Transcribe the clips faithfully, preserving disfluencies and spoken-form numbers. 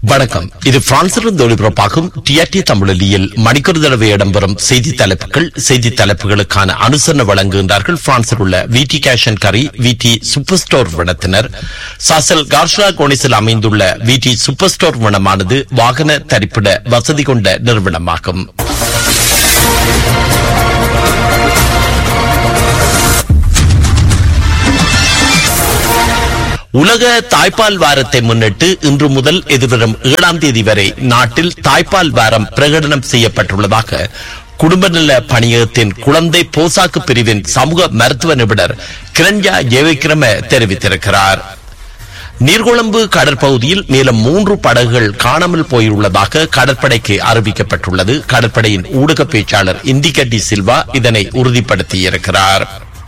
வணக்கம். இது பிரான்சிலிருந்து ஒளிபரப்பாகும் டிஆர்டி தமிழில் மணிக்கொரு தடவை இடம்பெறும் செய்தி தலைப்புகள். செய்தி தலைப்புகளுக்கான அனுசரணை வழங்குகின்றார்கள் பிரான்சில் உள்ள விடி கேஷ் அண்ட் கரி விடி சூப்பர் ஸ்டோர் விடத்தினர். சாசல் கார்ஷா கோனிஸில் அமைந்துள்ள விடி சூப்பர் ஸ்டோர் விடமானது வாகன தரிப்பிட வசதி கொண்ட நிறுவனமாகும். உலக தாய்ப்பால் வாரத்தை முன்னிட்டு இன்று முதல் எதிர்வரும் ஏழாம் தேதி வரை நாட்டில் தாய்ப்பால் வாரம் பிரகடனம் செய்யப்பட்டுள்ளதாக குடும்ப நல பணியகத்தின் குழந்தை போசாக்கு பிரிவின் சமூக மருத்துவ நிபுணர் கிரண்யா ஜெயவிக்ரம தெரிவித்திருக்கிறார். நீர்கொழும்பு கடற்பகுதியில் மேலும் மூன்று படகுகள் காணாமல் போயுள்ளதாக கடற்படைக்கு அறிவிக்கப்பட்டுள்ளது. கடற்படையின் ஊடக பேச்சாளர் இந்திகட்டி சில்வா இதனை உறுதிப்படுத்தியிருக்கிறார்.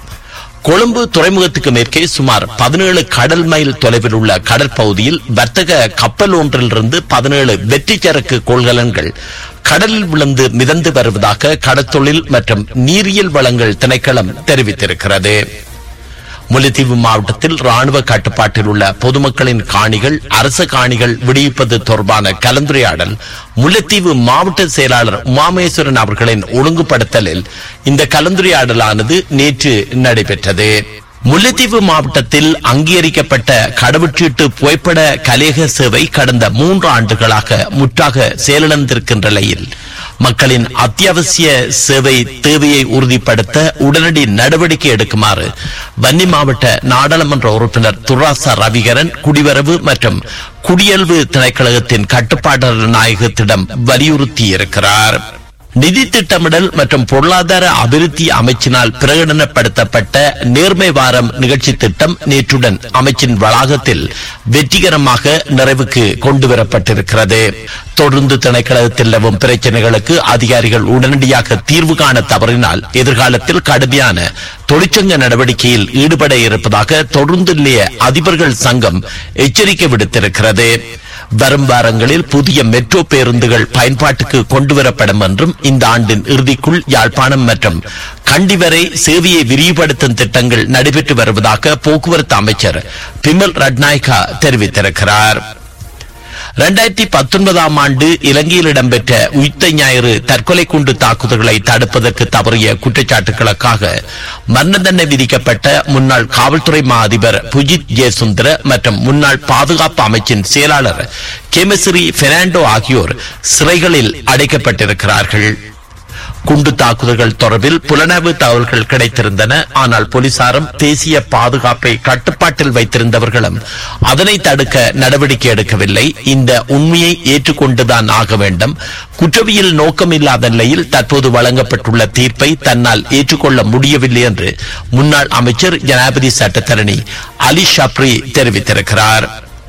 கொழும்பு துறைமுகத்துக்கு மேற்கே சுமார் பதினேழு கடல் மைல் தொலைவில் உள்ள கடற்பகுதியில் வர்த்தக கப்பல் ஒன்றிலிருந்து பதினேழு வெற்றி சரக்கு கொள்கலன்கள் கடலில் விழுந்து மிதந்து வருவதாக கடற்தொழில் மற்றும் நீரியல் வளங்கள் திணைக்களம் தெரிவித்திருக்கிறது. முல்லைத்தீவு மாவட்டத்தில் ராணுவ கட்டுப்பாட்டில் உள்ள பொதுமக்களின் காணிகள் அரச காணிகள் விடுவிப்பது தொடர்பான கலந்துரையாடல் முல்லைத்தீவு மாவட்ட செயலாளர் உமாமேஸ்வரன் அவர்களின் ஒழுங்குபடுத்தலில் இந்த கலந்துரையாடலானது நேற்று நடைபெற்றது. முல்லைத்தீவு மாவட்டத்தில் அங்கீகரிக்கப்பட்ட கடவுச்சீட்டு புகைப்பட கலையக சேவை கடந்த மூன்று ஆண்டுகளாக முற்றாக செயலிழந்திருக்கின்ற நிலையில் மக்களின் அத்தியாவசிய சேவை தேவையை உறுதிப்படுத்த உடனடி நடவடிக்கை எடுக்குமாறு வன்னி மாவட்ட நாடாளுமன்ற உறுப்பினர் துராசா ரவிகரன் குடிவரவு மற்றும் குடியல்வு திணைக்களகத்தின் கட்டுப்பாட்டாளர் நாயகத்திடம் வலியுறுத்தியிருக்கிறார். நிதி திட்டமிடல் மற்றும் பொருளாதார அபிவிருத்தி அமைச்சினால் பிரகடனப்படுத்தப்பட்ட நேர்மை வாரம் நிகழ்ச்சி திட்டம் நேற்றுடன் அமைச்சின் வளாகத்தில் வெற்றிகரமாக நிறைவுக்கு கொண்டுவரப்பட்டிருக்கிறது. தொடர்ந்து திணைக்களத்தில் நிலவும் பிரச்சனைகளுக்கு அதிகாரிகள் உடனடியாக தீர்வு காண தவறினால் எதிர்காலத்தில் கடுமையான தொழிற்சங்க நடவடிக்கையில் ஈடுபட இருப்பதாக தொடர்ந்து நிலைய அதிபர்கள் சங்கம் எச்சரிக்கை விடுத்திருக்கிறது. வரும் வாரங்களில் புதிய மெட்ரோ பேருந்துகள் பயன்பாட்டுக்கு கொண்டுவரப்படும் என்றும் இந்த ஆண்டின் இறுதிக்குள் யாழ்ப்பாணம் மற்றும் கண்டி வரை சேவையை விரிவுபடுத்தும் திட்டங்கள் நடைபெற்று வருவதாக போக்குவரத்து அமைச்சர் பிமல் ரட்நாயக்கா தெரிவித்திருக்கிறார். இரண்டாயிரத்தி பத்தொன்பதாம் ஆண்டு இலங்கையில் இடம்பெற்ற உயிர்த்த ஞாயிறு தற்கொலை குண்டு தாக்குதல்களை தடுப்பதற்கு தவறிய குற்றச்சாட்டுகளுக்காக மரண தண்டனை விதிக்கப்பட்ட முன்னாள் காவல்துறை மா அதிபர் புஜித் ஜெயசுந்தர மற்றும் முன்னாள் பாதுகாப்பு அமைச்சின் செயலாளர் கேமசிறி பெர்னாண்டோ ஆகியோர் சிறைகளில் அடைக்கப்பட்டிருக்கிறார்கள். குண்டு தாக்குதல்கள் தொடர்பில் புலனாய்வு தகவல்கள் கிடைத்திருந்தன. ஆனால் போலீசாரும் தேசிய பாதுகாப்பை கட்டுப்பாட்டில் வைத்திருந்தவர்களும் அதனை தடுக்க நடவடிக்கை எடுக்கவில்லை. இந்த உண்மையை ஏற்றுக்கொண்டுதான் ஆக வேண்டும். குற்றவியல் நோக்கம் இல்லாத நிலையில் தற்போது வழங்கப்பட்டுள்ள தீர்ப்பை தன்னால் ஏற்றுக்கொள்ள முடியவில்லை என்று முன்னாள் அமைச்சர் ஜனாதிபதி சட்டத்தரணி அலி ஷப்ரி தெரிவித்திருக்கிறார்.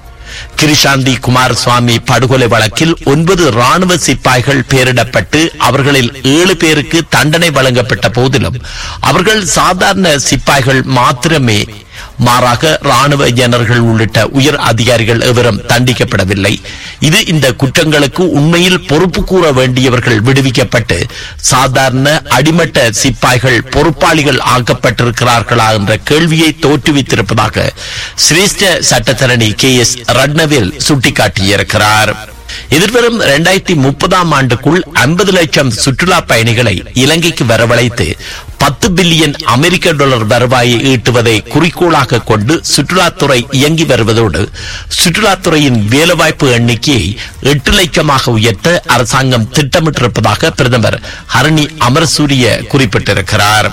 கிருஷாந்தி குமாரசுவாமி படுகொலை வழக்கில் ஒன்பது ராணுவ சிப்பாய்கள் பெயரிடப்பட்டு அவர்களில் ஏழு பேருக்கு தண்டனை வழங்கப்பட்ட போதிலும் அவர்கள் சாதாரண சிப்பாய்கள் மாத்திரமே, மாறாக ராணுவ ஜெனரல்கள் உள்ளிட்ட உயர் அதிகாரிகள் எவரும் தண்டிக்கப்படவில்லை. இது இந்த குற்றங்களுக்கு உண்மையில் பொறுப்பு கூற வேண்டியவர்கள் விடுவிக்கப்பட்டு சாதாரண அடிமட்ட சிப்பாய்கள் பொறுப்பாளிகள் ஆக்கப்பட்டிருக்கிறார்களா என்ற கேள்வியை தோற்றுவித்திருப்பதாக சிரேஷ்ட சட்டத்தரணி கே எஸ் ரட்னவேல் சுட்டிக்காட்டியிருக்கிறார். எதிர்வரும் இரண்டாயிரத்தி முப்பதாம் ஆண்டுக்குள் ஐம்பது லட்சம் சுற்றுலா பயணிகளை இலங்கைக்கு வரவழைத்து பத்து பில்லியன் அமெரிக்க டாலர் வருவாயை ஈட்டுவதை குறிக்கோளாக கொண்டு சுற்றுலாத்துறை இயங்கி வருவதோடு சுற்றுலாத்துறையின் வேலைவாய்ப்பு எண்ணிக்கையை எட்டு லட்சமாக உயர்த்த அரசாங்கம் திட்டமிட்டிருப்பதாக பிரதமர் ஹரணி அமரசூரிய குறிப்பிட்டிருக்கிறார்.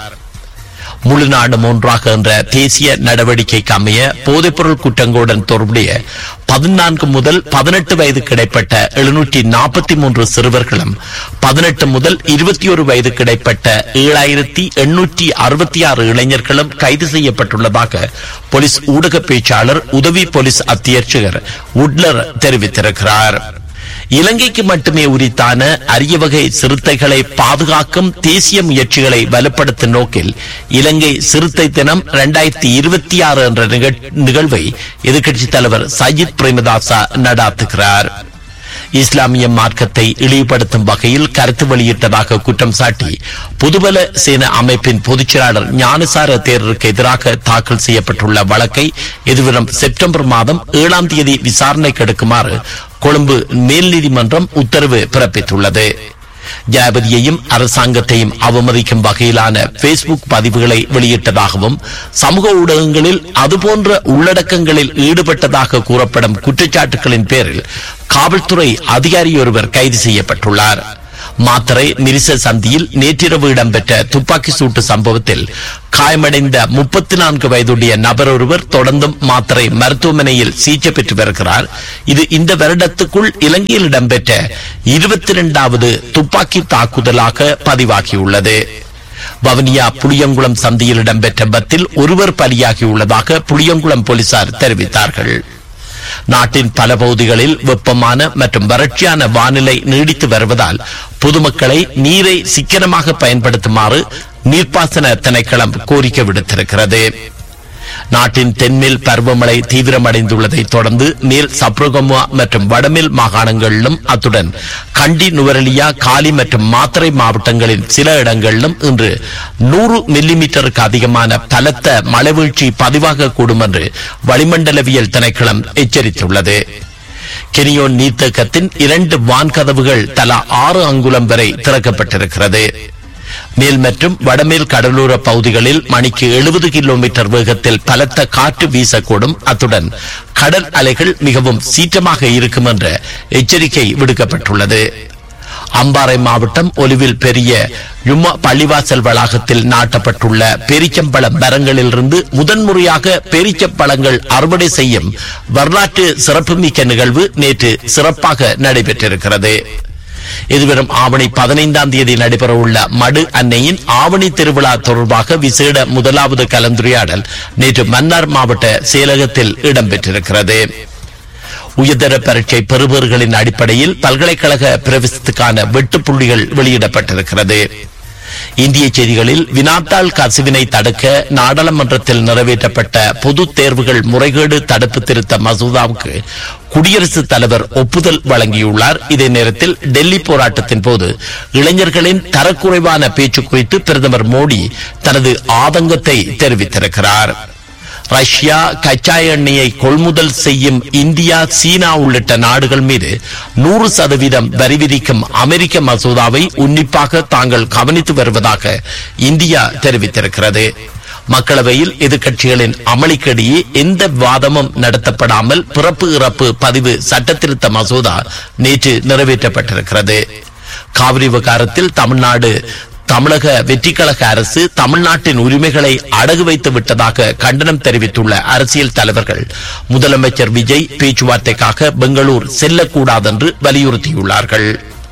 முழு நாடு ஒன்றாக என்ற தேசிய நடவடிக்கைக்கு அமைய போதைப்பொருள் குற்றங்களுடன் தொடர்புடைய பதினான்கு முதல் பதினெட்டு வயது கிடைப்பட்ட எழுநூற்றி நாற்பத்தி மூன்று சிறுவர்களும் பதினெட்டு முதல் இருபத்தி ஒரு வயது கிடைப்பட்ட ஏழாயிரத்தி எண்ணூற்றி அறுபத்தி ஆறு இளைஞர்களும் கைது செய்யப்பட்டுள்ளதாக போலீஸ் ஊடக பேச்சாளர் உதவி போலீஸ் அத்தியட்சகர் உட்லர் தெரிவித்திருக்கிறார். இலங்கைக்கு மட்டுமே உரித்தான அரிய வகை சிறுத்தைகளை பாதுகாக்கும் தேசிய முயற்சிகளை வலுப்படுத்தும் நோக்கில் இலங்கை சிறுத்தை தினம் இரண்டாயிரத்தி இருபத்தி ஆறு என்ற நிகழ்வை எதிர்க்கட்சித் தலைவர் சஜித் பிரேமதாசா நடாத்துகிறார். இஸ்லாமிய மார்க்கத்தை இழிவுபடுத்தும் வகையில் கருத்து வெளியிட்டதாக குற்றம் சாட்டி புதுபல சேன அமைப்பின் பொதுச்செயலாளர் ஞானசார தேரருக்கு எதிராக தாக்கல் செய்யப்பட்டுள்ள வழக்கை எதிர்வரும் செப்டம்பர் மாதம் ஏழாம் தேதி விசாரணைக்கு எடுக்குமாறு கொழும்பு மேல் நீதிமன்றம் உத்தரவு பிறப்பித்துள்ளது. ஜனாதிபதியையும் அரசாங்கத்தையும் அவமதிக்கும் வகையிலான பேஸ்புக் பதிவுகளை வெளியிட்டதாகவும் சமூக ஊடகங்களில் அதுபோன்ற உள்ளடக்கங்களில் ஈடுபட்டதாக கூறப்படும் குற்றச்சாட்டுகளின் பேரில் காவல்துறை அதிகாரியொருவர் கைது செய்யப்பட்டுள்ளார். மாத்தறை மிரிச சந்தியில் நேற்றிரவு இடம்பெற்ற துப்பாக்கி சூட்டு சம்பவத்தில் காயமடைந்த முப்பத்தி நான்கு வயதுடைய நபர் ஒருவர் தொடர்ந்தும் மாத்தறை மருத்துவமனையில் சிகிச்சை பெற்று வருகிறார். இது இந்த வருடத்துக்குள் இலங்கையில் இடம்பெற்ற இருபத்தி இரண்டாவது துப்பாக்கி தாக்குதலாக பதிவாகியுள்ளது. வவுனியா புளியங்குளம் சந்தியில் இடம்பெற்ற விபத்தில் ஒருவர் பலியாகியுள்ளதாக புளியங்குளம் போலீசார் தெரிவித்தார்கள். நாட்டின் பல பகுதிகளில் வெப்பமான மற்றும் வறட்சியான வானிலை நீடித்து வருவதால் பொதுமக்களை நீரை சிக்கனமாக பயன்படுத்துமாறு நீர்ப்பாசன திணைக்களம் கோரிக்கை விடுத்திருக்கிறது. நாட்டின் தென்மேல் பருவமழை தீவிரமடைந்துள்ளதை தொடர்ந்து மேல் சப்ரகமுவா மற்றும் வடமேல் மாகாணங்களிலும் அத்துடன் கண்டி, நுவரெலியா, காலி மற்றும் மாத்தறை மாவட்டங்களின் சில இடங்களிலும் இன்று நூறு மில்லி மீட்டருக்கு அதிகமான பலத்த மழைவீழ்ச்சி பதிவாகக்கூடும் என்று வளிமண்டலவியல் திணைக்களம் எச்சரித்துள்ளது. கெனியோன் நீர்த்தேக்கத்தின் இரண்டு வான்கதவுகள் தலா ஆறு அங்குலம் வரை திறக்கப்பட்டிருக்கிறது. மேல் மற்றும் வடமேல் கடலோர பகுதிகளில் மணிக்கு எழுபது கிலோமீட்டர் வேகத்தில் பலத்த காற்று வீசக்கூடும். அத்துடன் கடல் அலைகள் மிகவும் சீற்றமாக இருக்கும் என்ற எச்சரிக்கை விடுக்கப்பட்டுள்ளது. அம்பாறை மாவட்டம் ஒலிவில் பெரிய யும்மா பள்ளிவாசல் வளாகத்தில் நாட்டப்பட்டுள்ள பேரிச்சம்பழ மரங்களிலிருந்து முதன்முறையாக பேரிச்சம்பழங்கள் அறுவடை செய்யும் வரலாற்று சிறப்புமிக்க நிகழ்வு நேற்று சிறப்பாக நடைபெற்றிருக்கிறது. எதிர்வரும் ஆவணி பதினைந்தாம் தேதி நடைபெறவுள்ள மடு அன்னையின் ஆவணி திருவிழா தொடர்பாக விசேட முதலாவது கலந்துரையாடல் நேற்று மன்னார் மாவட்ட செயலகத்தில் இடம்பெற்றிருக்கிறது. உயர்தர பரீட்சை பெறுபவர்களின் அடிப்படையில் பல்கலைக்கழக பிரவேசத்துக்கான வெட்டுப்புள்ளிகள் வெளியிடப்பட்டிருக்கிறது. இந்திய செய்திகளில் வினாத்தாள் கசிவினை தடுக்க நாடாளுமன்றத்தில் நிறைவேற்றப்பட்ட பொது தேர்வுகள் முறைகேடு தடுப்பு திருத்த மசோதாவுக்கு குடியரசுத் தலைவர் ஒப்புதல் வழங்கியுள்ளார். இதே நேரத்தில் டெல்லி போராட்டத்தின் போது இளைஞர்களின் தரக்குறைவான பேச்சு குறித்து பிரதமர் மோடி தனது ஆதங்கத்தை தெரிவித்திருக்கிறார். ரஷ்யா கச்சா எண்ணெயை கொள்முதல் செய்யும் இந்தியா, சீனா உள்ளிட்ட நாடுகள் மீது நூறு சதவீதம் வரி விதிக்கும் அமெரிக்க மசோதாவை உன்னிப்பாக தாங்கள் கவனித்து வருவதாக இந்தியா தெரிவித்திருக்கிறது. மக்களவையில் எதிர்க்கட்சிகளின் அமளிக்கிடையே எந்த வாதமும் நடத்தப்படாமல் பிறப்பு இறப்பு பதிவு சட்டத்திருத்த மசோதா நேற்று நிறைவேற்றப்பட்டிருக்கிறது. காவிரி விவகாரத்தில் தமிழ்நாடு தமிழக வெற்றிக்கழக அரசு தமிழ்நாட்டின் உரிமைகளை அடகு வைத்து விட்டதாக கண்டனம் தெரிவித்துள்ள அரசியல் தலைவர்கள் முதலமைச்சர் விஜய் பேச்சுவார்த்தைக்காக பெங்களூர் செல்லக்கூடாது என்று வலியுறுத்தியுள்ளார்கள்.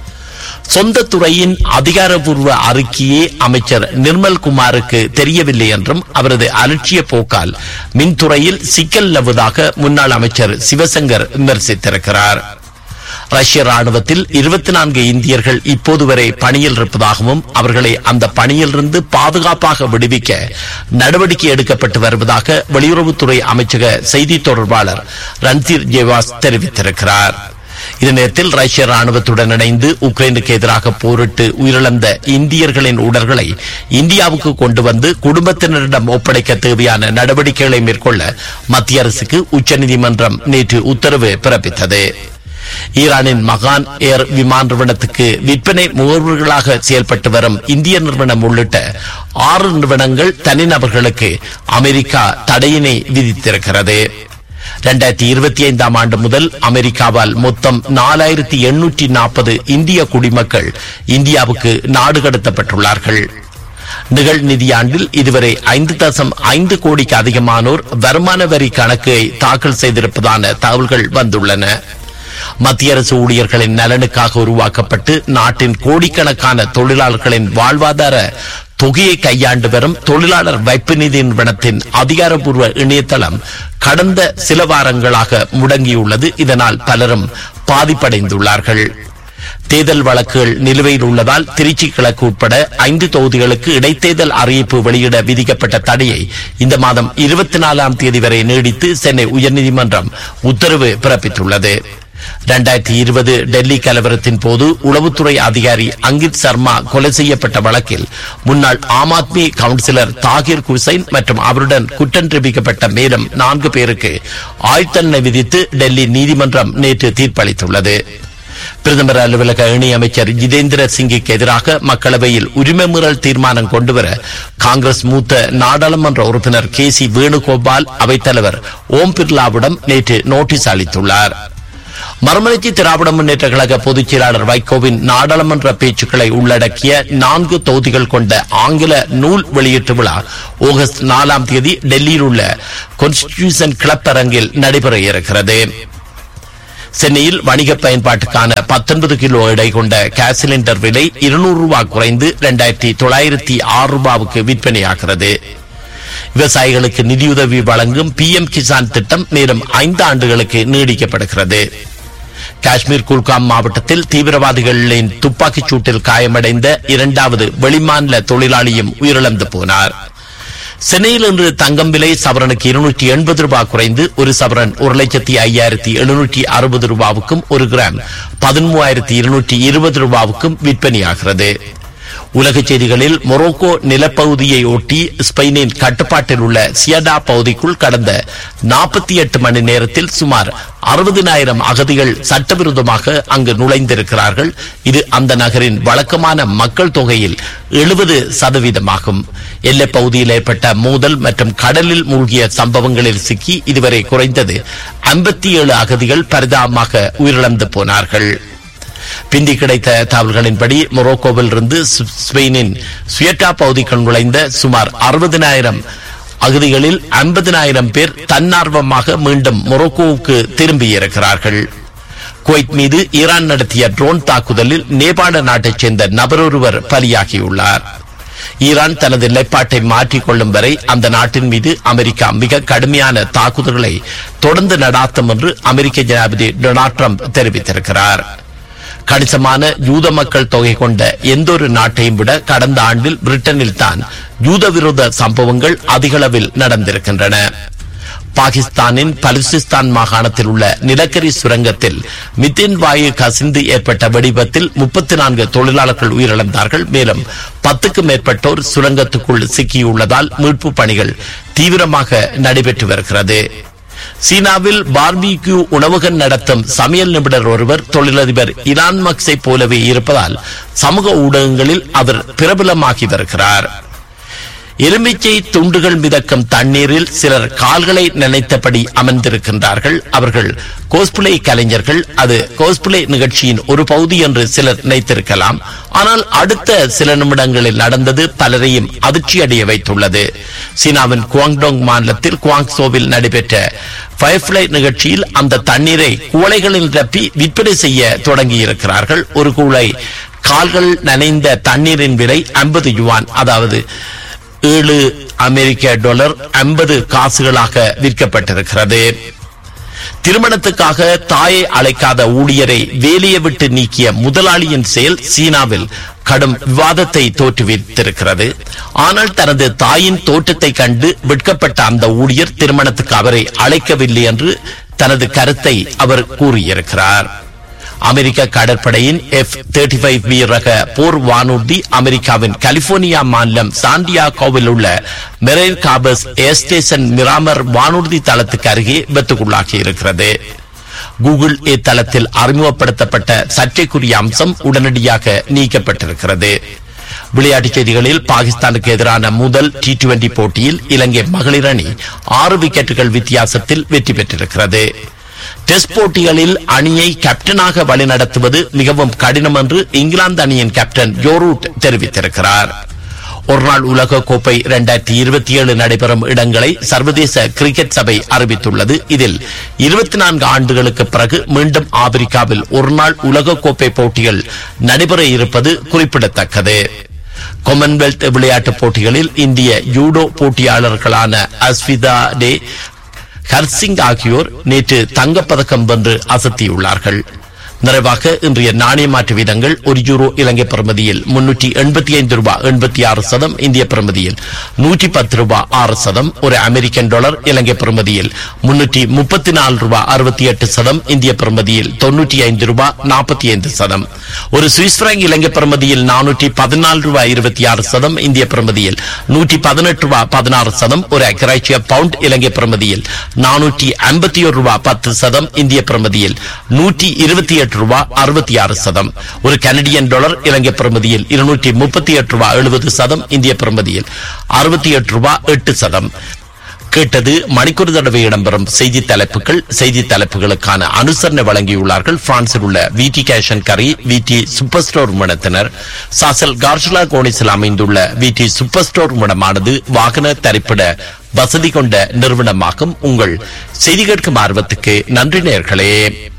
சொந்த துறையின் அதிகாரப்பூர்வ அறிக்கையே அமைச்சர் நிர்மல் குமாருக்கு தெரியவில்லை என்றும் அவரது அலட்சிய போக்கால் மின்துறையில் சிக்கல் நிலவுவதாக முன்னாள் அமைச்சர் சிவசங்கர் விமர்சித்திருக்கிறார். ரஷ்ய ராணுவத்தில் இருபத்தி நான்கு இந்தியர்கள் இப்போது வரை பணியில் இருப்பதாகவும் அவர்களை அந்த பணியிலிருந்து பாதுகாப்பாக விடுவிக்க நடவடிக்கை எடுக்கப்பட்டு வருவதாக வெளியுறவுத்துறை அமைச்சக செய்தி தொடர்பாளர் ரன்தீர் ஜேவாஸ் தெரிவித்திருக்கிறார். இதே நேரத்தில் ரஷ்ய ராணுவத்துடன் இணைந்து உக்ரைனுக்கு எதிராக போரிட்டு உயிரிழந்த இந்தியர்களின் உடல்களை இந்தியாவுக்கு கொண்டு வந்து குடும்பத்தினரிடம் ஒப்படைக்க தேவையான நடவடிக்கைகளை மேற்கொள்ள மத்திய அரசுக்கு உச்சநீதிமன்றம் நேற்று உத்தரவு பிறப்பித்தது. ஈரானின் மகான் ஏர் விமான நிறுவனத்துக்கு விற்பனை முகவர்களாக செயல்பட்டு வரும் இந்திய நிறுவனம் உள்ளிட்ட ஆறு நிறுவனங்கள் தனிநபர்களுக்கு அமெரிக்கா தடையினை விதித்திருக்கிறது. இரண்டாயிரத்தி இருபத்தி ஐந்தாம் ஆண்டு முதல் அமெரிக்காவால் மொத்தம் நாலாயிரத்தி எண்ணூற்றி நாற்பது இந்திய குடிமக்கள் இந்தியாவுக்கு நாடு கடத்தப்பட்டுள்ளார்கள். நிகழ் நிதியாண்டில் இதுவரை ஐந்து தசம் ஐந்து கோடிக்கு அதிகமானோர் வருமான வரி கணக்கை தாக்கல் செய்திருப்பதான தகவல்கள் வந்துள்ளன. மத்திய அரசு ஊழியர்களின் நலனுக்காக உருவாக்கப்பட்டு நாட்டின் கோடிக்கணக்கான தொழிலாளர்களின் வாழ்வாதார தொகையை கையாண்டு வரும் தொழிலாளர் வைப்பு நிதி நிறுவனத்தின் அதிகாரப்பூர்வ இணையதளம் கடந்த சில வாரங்களாக முடங்கியுள்ளது. இதனால் பலரும் பாதிப்படைந்துள்ளார்கள். தேர்தல் வழக்குகள் நிலுவையில் உள்ளதால் திருச்சி கிழக்கு உட்பட ஐந்து தொகுதிகளுக்கு இடைத்தேர்தல் அறிவிப்பு வெளியிட விதிக்கப்பட்ட தடையை இந்த மாதம் இருபத்தி நாலாம் தேதி வரை நீடித்து சென்னை உயர்நீதிமன்றம் உத்தரவு பிறப்பித்துள்ளது. இரண்டாயிரத்தி இருபது டெல்லி கலவரத்தின் போது உளவுத்துறை அதிகாரி அங்கித் சர்மா கொலை செய்யப்பட்ட வழக்கில் முன்னாள் ஆம் ஆத்மி கவுன்சிலர் தாகிர் ஹுசைன் மற்றும் அவருடன் குற்றம் தெரிவிக்கப்பட்ட மேலும் நான்கு பேருக்கு ஆயுள் தண்டனை விதித்து டெல்லி நீதிமன்றம் நேற்று தீர்ப்பளித்துள்ளது. பிரதமர் அலுவலக இணையமைச்சர் ஜிதேந்திர சிங்கிற்கு எதிராக மக்களவையில் உரிமை மீறல் தீர்மானம் கொண்டுவர காங்கிரஸ் மூத்த நாடாளுமன்ற உறுப்பினர் கே சி வேணுகோபால் அவைத்தலைவர் ஓம் பிர்லாவிடம் நேற்று நோட்டீஸ் அளித்துள்ளார். மறுமலர்ச்சி திராவிட முன்னேற்ற கழக பொதுச் செயலாளர் வைகோவின் நாடாளுமன்ற பேச்சுக்களை உள்ளடக்கிய நான்கு தொகுதிகள் கொண்ட ஆங்கில நூல் வெளியீட்டு விழா ஆகஸ்ட் நாலாம் தேதி டெல்லியில் உள்ள கான்ஸ்டிடியூஷன் கிளப் அரங்கில் நடைபெற இருக்கிறது. சென்னையில் வணிக பயன்பாட்டுக்கான பத்தொன்பது கிலோ எடை கொண்ட கேஸ் சிலிண்டர் விலை இருநூறு ரூபாய் குறைந்து இரண்டாயிரத்தி தொள்ளாயிரத்தி ஆறு ரூபாவுக்கு விற்பனையாகிறது. விவசாயிகளுக்கு நிதியுதவி வழங்கும் பி எம் கிசான் திட்டம் மேலும் ஐந்து ஆண்டுகளுக்கு நீடிக்கப்படுகிறது. காஷ்மீர் குல்காம் மாவட்டத்தில் தீவிரவாதிகளின் துப்பாக்கிச் சூட்டில் காயமடைந்த இரண்டாவது வெளிமாநில தொழிலாளியும் உயிரிழந்து போனார். சென்னையில் இன்று தங்கம் விலை சவரனுக்கு இருநூற்றி எண்பது ரூபாய் குறைந்து ஒரு சவரன் ஒரு லட்சத்தி ஐயாயிரத்தி எழுநூற்றி அறுபது ரூபாவுக்கும் ஒரு கிராம் பதிமூவாயிரத்தி இருநூற்றி இருபது ரூபாவுக்கும் விற்பனையாகிறது. உலக செய்திகளில் மொரோக்கோ நிலப்பகுதியை ஒட்டி ஸ்பெயினின் கட்டுப்பாட்டில் உள்ள சியடா பகுதிக்குள் கடந்த நாற்பத்தி எட்டு மணி நேரத்தில் சுமார் அறுபதினாயிரம் அகதிகள் சட்டவிரோதமாக அங்கு நுழைந்திருக்கிறார்கள். இது அந்த நகரின் வழக்கமான மக்கள் தொகையில் எழுபது சதவீதமாகும். எல்லைப் பகுதியில் ஏற்பட்ட மோதல் மற்றும் கடலில் மூழ்கிய சம்பவங்களில் சிக்கி இதுவரை குறைந்தது ஐம்பத்தி ஏழு அகதிகள் பரிதாபமாக உயிரிழந்து போனார்கள். பிந்தி கிடைத்த தகவல்களின்படி மொரோக்கோவில் இருந்து ஸ்பெயினின் சுயட்டா பகுதிக்குள் நுழைந்த சுமார் அறுபதினாயிரம் அகதிகளில் ஐம்பதினாயிரம் பேர் தன்னார்வமாக மீண்டும் மொரோக்கோவுக்கு திரும்பியிருக்கிறார்கள். குவைத் மீது ஈரான் நடத்திய ட்ரோன் தாக்குதலில் நேபாள நாட்டைச் சேர்ந்த நபரொருவர் பலியாகியுள்ளார். ஈரான் தனது நிலைப்பாட்டை மாற்றிக் கொள்ளும் வரை அந்த நாட்டின் மீது அமெரிக்கா மிக கடுமையான தாக்குதல்களை தொடர்ந்து நடாத்தும் என்று அமெரிக்க ஜனாதிபதி டொனால்ட் ட்ரம்ப் தெரிவித்திருக்கிறார். கணிசமான யூத மக்கள் தொகை கொண்ட எந்த ஒரு நாட்டையும் விட கடந்த ஆண்டில் பிரிட்டனில் தான் யூத விரோத சம்பவங்கள் அதிகளவில் நடந்திருக்கின்றன. பாகிஸ்தானின் பலுசிஸ்தான் மாகாணத்தில் உள்ள நிலக்கரி சுரங்கத்தில் மித்தேன் வாயு கசிந்து ஏற்பட்ட வெடிவிபத்தில் முப்பத்தி நான்கு தொழிலாளர்கள் உயிரிழந்தார்கள். மேலும் பத்துக்கும் மேற்பட்டோர் சுரங்கத்துக்குள் சிக்கியுள்ளதால் மீட்பு பணிகள் தீவிரமாக நடைபெற்று வருகிறது. சீனாவில் பார்பிக்யூ உணவகம் நடத்தும் சமையல் நிபுணர் ஒருவர் தொழிலதிபர் இலான் மஸ்கை போலவே இருப்பதால் சமூக ஊடகங்களில் அவர் பிரபலமாகி வருகிறார். எலுமிச்சை துண்டுகள் மிதக்கும் தண்ணீரில் சிலர் கால்களை நினைத்தபடி அமர்ந்திருக்கின்றார்கள். அவர்கள் கோஸ்பிளே கலைஞர்கள். அது கோஸ்பிளே நிகழ்ச்சியின் ஒரு பகுதி என்று சிலர் நினைத்திருக்கலாம். ஆனால் அடுத்த சில நிமிடங்களில் நடந்தது பலரையும் அதிர்ச்சி அடைய வைத்துள்ளது. சீனாவின் குவாங்டோங் மாநிலத்தில் குவாங்சோவில் நடைபெற்ற ஃபயர்ஃபிளை நிகழ்ச்சியில் அந்த தண்ணீரை குவளைகளில் நிரப்பி விற்பனை செய்ய தொடங்கியிருக்கிறார்கள். ஒரு குவளை கால்கள் நனைந்த தண்ணீரின் விலை ஐம்பது யுவான், அதாவது ஏழு அமெரிக்க டாலர் ஐம்பது காசுகளாக விற்கப்பட்டிருக்கிறது. திருமணத்துக்காக தாயை அழைக்காத ஊழியரை வேலையை விட்டு நீக்கிய முதலாளியின் செயல் சீனாவில் கடும் விவாதத்தை தோற்றுவித்திருக்கிறது. ஆனால் தனது தாயின் தோற்றத்தை கண்டு வெட்கப்பட்ட அந்த ஊழியர் திருமணத்துக்கு அவரை அழைக்கவில்லை என்று தனது கருத்தை அவர் கூறியிருக்கிறார். அமெரிக்க கடற்படையின் எஃப் முப்பத்தி ஐந்து பி ரக போர் வானூர்தி அமெரிக்காவின் கலிபோர்னியா மாநிலம் சாண்டியாகோவில் உள்ள மெரைன் காபஸ் ஏர் ஸ்டேஷன் மிராமர் வானூர்தி தளத்துக்கு அருகே விபத்துக்குள்ளாகி இருக்கிறது. கூகுள் ஏ தளத்தில் அறிமுகப்படுத்தப்பட்ட சர்ச்சைக்குரிய அம்சம் உடனடியாக நீக்கப்பட்டிருக்கிறது. விளையாட்டுச் செய்திகளில் பாகிஸ்தானுக்கு எதிரான முதல் டி டுவெண்டி போட்டியில் இலங்கை மகளிர் அணி ஆறு விக்கெட்டுகள் வித்தியாசத்தில் வெற்றி பெற்றிருக்கிறது. டெஸ்ட் போட்டிகளில் அணியை கேப்டனாக வழிநடத்துவது மிகவும் கடினம் என்று இங்கிலாந்து அணியின் கேப்டன் ஜோ ரூட் தெரிவித்திருக்கிறார். ஒருநாள் உலக கோப்பை இரண்டாயிரத்தி இருபத்தி ஏழு நடைபெறும் இடங்களை சர்வதேச கிரிக்கெட் சபை அறிவித்துள்ளது. இதில் இருபத்தி நான்கு ஆண்டுகளுக்கு பிறகு மீண்டும் ஆப்பிரிக்காவில் ஒருநாள் உலக கோப்பை போட்டிகள் நடைபெற இருப்பது குறிப்பிடத்தக்கது. காமன்வெல்த் விளையாட்டுப் போட்டிகளில் இந்திய ஜூடோ போட்டியாளர்களான அஸ்விதா டே, ஹர்சிங் ஆகியோர் நேற்று தங்கப்பதக்கம் வென்று அசத்தியுள்ளார்கள். நிறைவாக இன்றைய நாணய மாற்று வீதங்கள் ஒரு யூரோ இலங்கை பிரமதியில் முன்னூற்றி எண்பத்தி ஐந்து ரூபாய் எண்பத்தி ஆறு சதம், இந்திய பிரமதியில் நூற்றி பத்து ரூபாய் ஆறு சதம். ஒரு அமெரிக்கன் டாலர் இலங்கை பிரமதியில் முன்னூற்றி முப்பத்தி நாலு ரூபாய் அறுபத்தி எட்டு சதம், இந்திய பிரமதியில் தொன்னூற்றி ஐந்து ரூபாய் நாற்பத்தி ஐந்து சதம். ஒரு சுவிஸ் பிராங்க் இலங்கை பிரமதியில் நானூற்றி பதினாலு ரூபாய் இருபத்தி ஆறு சதம், இந்திய பிரமதியில் நூற்றி பதினெட்டு ரூபாய் பதினாறு சதம். ஒரு அக்ராய்ச்சிய பவுண்ட் இலங்கை பிரமதியில் நானூற்றி ஐம்பத்தி ஒரு ரூபாய் பத்து சதம், இந்திய பிரமதியில் நூற்றி இருபத்தி எட்டு ரூபாய் அறுபத்தி ஆறு சதம். ஒரு கனடியன் டாலர் இலங்கை பிரமதியில் இருநூற்றி முப்பத்தி எட்டு ரூபாய் எழுபது சதம், இந்திய பிரமதியில் அறுபத்தி எட்டு ரூபாய் எட்டு சதம். கேட்டது மணிக்கூர் தடவை இடம்பெறும் செய்தி தலைப்புகள். செய்தி தலைப்புகளுக்கான அனுசரணை வழங்கியுள்ளார்கள் பிரான்சில் உள்ள விடி கேஷ் அண்ட் கரி, விடி சூப்பர் ஸ்டோர் நிறுவனத்தினர். சாசல் கார்ஷலா கோனிஸில் அமைந்துள்ள விடி சூப்பர் ஸ்டோர் நிறுவனமானது வாகன தரிப்பிட வசதி கொண்ட நிறுவனமாகும். உங்கள் செய்தி கேட்கும் ஆர்வத்துக்கு நன்றி நேயர்களே.